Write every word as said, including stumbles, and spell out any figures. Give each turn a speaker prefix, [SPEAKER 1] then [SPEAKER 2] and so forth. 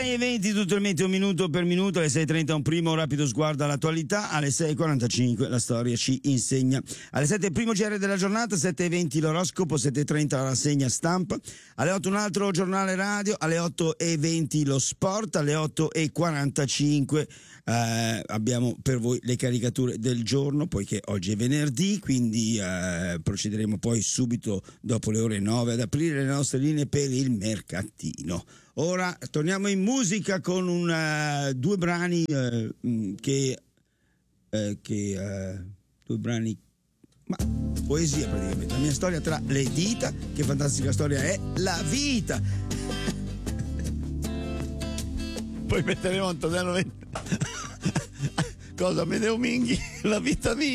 [SPEAKER 1] sei e venti tutto il meteo minuto per minuto, alle sei e trenta un primo rapido sguardo all'attualità, alle sei e quarantacinque la storia ci insegna, alle sette il primo G R della giornata, sette e venti l'oroscopo, sette e trenta la rassegna stampa, alle otto un altro giornale radio, alle otto e venti lo sport, alle otto e quarantacinque eh, abbiamo per voi le caricature del giorno, poiché oggi è venerdì, quindi eh, procederemo poi subito dopo le ore nove ad aprire le nostre linee per il mercatino. Ora torniamo in musica con un, uh, due brani uh, che, uh, che uh, due brani, ma poesia praticamente. La mia storia tra le dita, che fantastica storia è la vita. Poi metteremo Antonello Venditti. Cosa, Medeo Minghi, la vita mia.